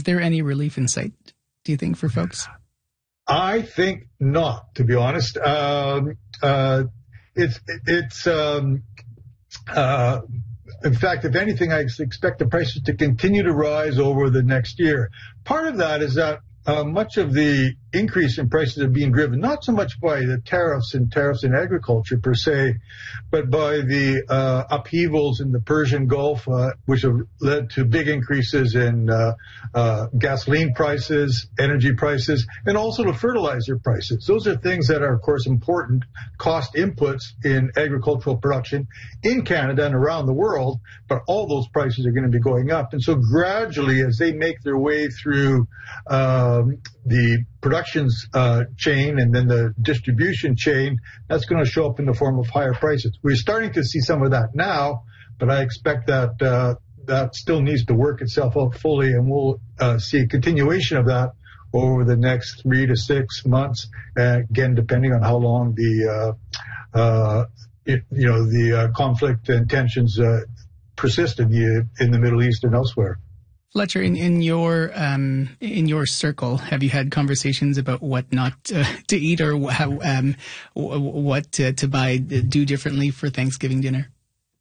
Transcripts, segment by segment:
there any relief in sight, do you think, for folks? I think not, to be honest. In fact, if anything, I expect the prices to continue to rise over the next year. Part of that is that much of the increase in prices are being driven not so much by the tariffs in agriculture per se, but by the upheavals in the Persian Gulf, which have led to big increases in gasoline prices, energy prices, and also the fertilizer prices. Those are things that are, of course, important cost inputs in agricultural production in Canada and around the world, but all those prices are going to be going up. And so gradually, as they make their way through the productions chain and then the distribution chain, that's going to show up in the form of higher prices. We're starting to see some of that now, but I expect that that still needs to work itself out fully, and we'll see a continuation of that over the next 3 to 6 months, again, depending on how long the conflict and tensions persist in the Middle East and elsewhere. Fletcher, in your circle, have you had conversations about what not to eat, or what to buy, do differently for Thanksgiving dinner?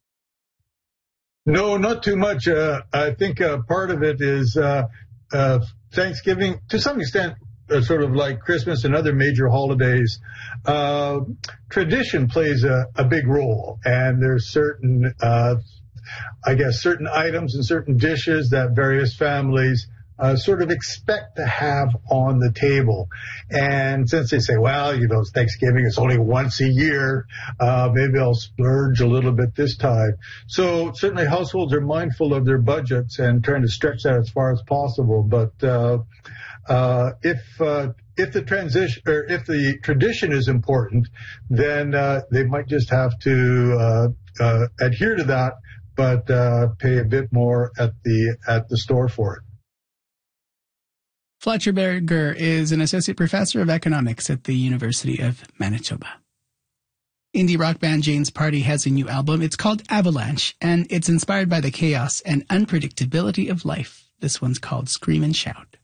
No, not too much. I think part of it is Thanksgiving, to some extent, sort of like Christmas and other major holidays. Tradition plays a big role, and there's certain certain items and certain dishes that various families sort of expect to have on the table. And since they say, well, it's Thanksgiving, it's only once a year, maybe I'll splurge a little bit this time. So certainly households are mindful of their budgets and trying to stretch that as far as possible. But if the tradition is important, then they might just have to adhere to that, but pay a bit more at the store for it. Fletcher Berger is an associate professor of economics at the University of Manitoba. Indie rock band Jane's Party has a new album. It's called Avalanche, and it's inspired by the chaos and unpredictability of life. This one's called Scream and Shout.